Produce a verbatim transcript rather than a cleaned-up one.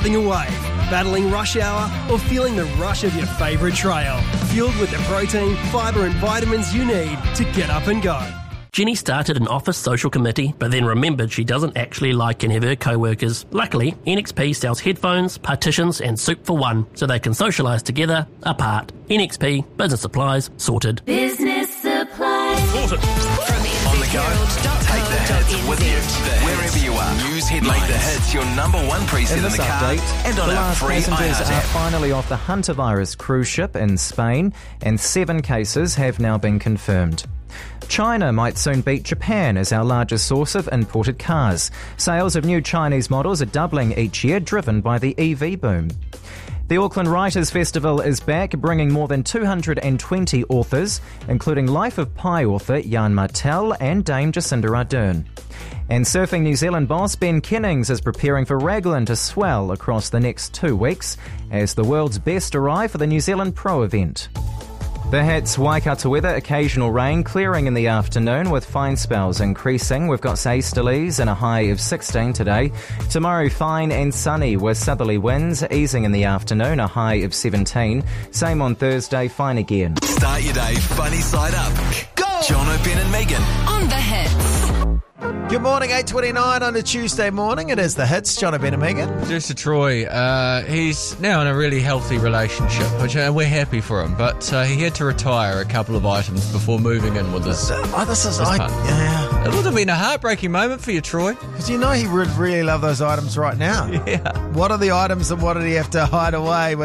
surfing a wave, battling rush hour, or feeling the rush of your favourite trail. Fueled with the protein, fibre and vitamins you need to get up and go. Jenny started an office social committee, but then remembered she doesn't actually like any of her co-workers. Luckily, N X P sells headphones, partitions and soup for one, so they can socialise together, apart. N X P, business supplies, sorted. Business supplies. Sorted. On the go, take the hits with you. Wherever you are, news headlines. Make the hits your number one preset in, in the car update, and on the our last free passengers iHeart are app. finally off the Huntervirus cruise ship in Spain, and seven cases have now been confirmed. China might soon beat Japan as our largest source of imported cars. Sales of new Chinese models are doubling each year, driven by the E V boom. The Auckland Writers' Festival is back, bringing more than two hundred twenty authors, including Life of Pi author Jan Martel and Dame Jacinda Ardern. And Surfing New Zealand boss Ben Kennings is preparing for Raglan to swell across the next two weeks as the world's best arrive for the New Zealand Pro event. The hits, Waikato weather, occasional rain, clearing in the afternoon with fine spells increasing. We've got easterlies and a high of sixteen today. Tomorrow, fine and sunny with southerly winds, easing in the afternoon, a high of seventeen. Same on Thursday, fine again. Start your day funny side up. Go! Jono, Ben and Megan. On the hits. Good morning, eight twenty-nine on a Tuesday morning. It is the hits, John O'Benamigan. Producer Troy, uh, he's now in a really healthy relationship, which uh, we're happy for him, but uh, he had to retire a couple of items before moving in with us. Oh, this is, His I, partner. yeah. It would have been a heartbreaking moment for you, Troy. Because you know he would really love those items right now. Yeah. What are the items and what did he have to hide away?